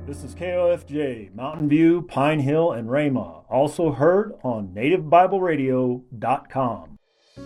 This is KOFJ, Mountain View, Pine Hill, and Ramah. Also heard on NativeBibleRadio.com.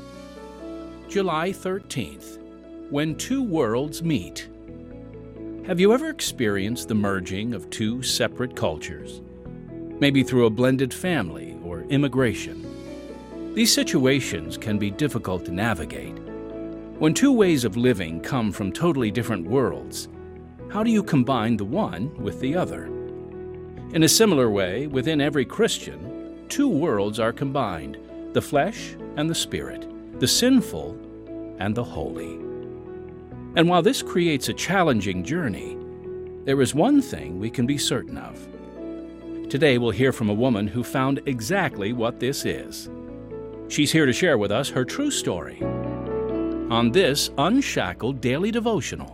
July 13th, when two worlds meet. Have you ever experienced the merging of two separate cultures? Maybe through a blended family or immigration. These situations can be difficult to navigate. When two ways of living come from totally different worlds, how do you combine the one with the other? In a similar way, within every Christian, two worlds are combined, the flesh and the spirit, the sinful and the holy. And while this creates a challenging journey, there is one thing we can be certain of. Today we'll hear from a woman who found exactly what this is. She's here to share with us her true story on this Unshackled Daily Devotional.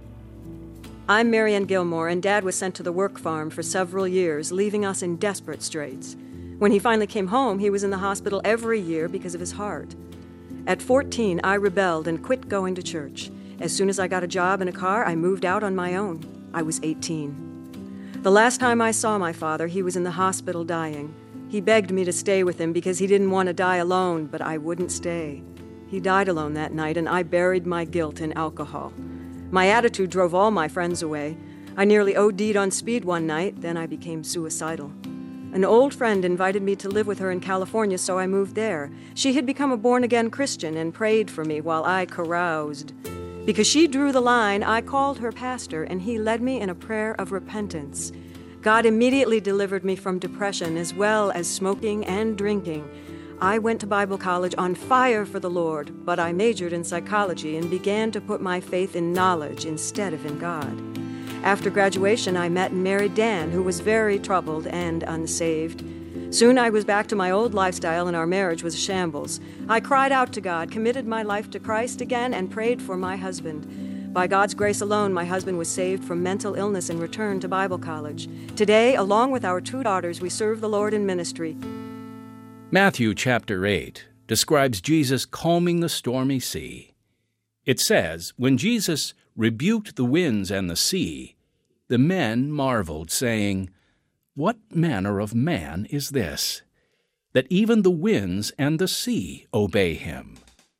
I'm Marianne Gilmore, and Dad was sent to the work farm for several years, leaving us in desperate straits. When he finally came home, he was in the hospital every year because of his heart. At 14, I rebelled and quit going to church. As soon as I got a job and a car, I moved out on my own. I was 18. The last time I saw my father, he was in the hospital dying. He begged me to stay with him because he didn't want to die alone, but I wouldn't stay. He died alone that night, and I buried my guilt in alcohol. My attitude drove all my friends away. I nearly OD'd on speed one night, then I became suicidal. An old friend invited me to live with her in California, so I moved there. She had become a born-again Christian and prayed for me while I caroused. Because she drew the line, I called her pastor, and he led me in a prayer of repentance. God immediately delivered me from depression as well as smoking and drinking. I went to Bible college on fire for the Lord, but I majored in psychology and began to put my faith in knowledge instead of in God. After graduation, I met and married Dan, who was very troubled and unsaved. Soon I was back to my old lifestyle, and our marriage was a shambles. I cried out to God, committed my life to Christ again, and prayed for my husband. By God's grace alone, my husband was saved from mental illness and returned to Bible college. Today, along with our two daughters, we serve the Lord in ministry. Matthew chapter 8 describes Jesus calming the stormy sea. It says, when Jesus rebuked the winds and the sea, the men marveled, saying, "What manner of man is this, that even the winds and the sea obey him?"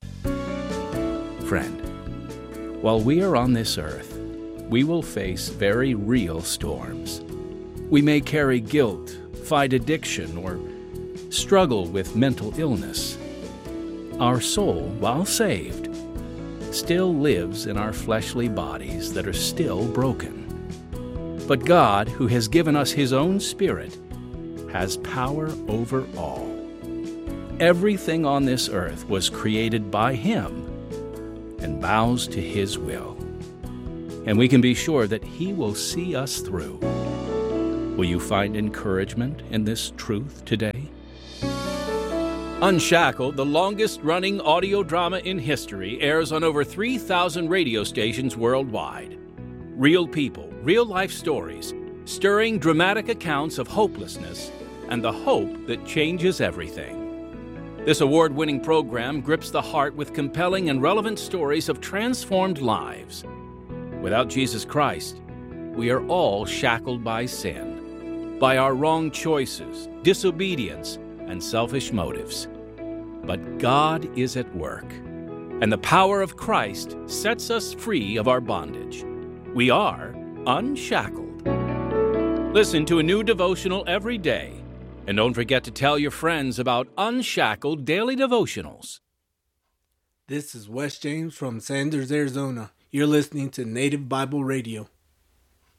Friend, while we are on this earth, we will face very real storms. We may carry guilt, fight addiction, or struggle with mental illness. Our soul, while saved, still lives in our fleshly bodies that are still broken. But God, who has given us His own Spirit, has power over all. Everything on this earth was created by Him and bows to His will. And we can be sure that He will see us through. Will you find encouragement in this truth today? Unshackled, the longest-running audio drama in history, airs on over 3,000 radio stations worldwide. Real people, real-life stories, stirring dramatic accounts of hopelessness and the hope that changes everything. This award-winning program grips the heart with compelling and relevant stories of transformed lives. Without Jesus Christ, we are all shackled by sin, by our wrong choices, disobedience, and selfish motives. But God is at work, and the power of Christ sets us free of our bondage. We are unshackled. Listen to a new devotional every day, and don't forget to tell your friends about Unshackled Daily Devotionals. This is Wes James from Sanders, Arizona. You're listening to Native Bible Radio.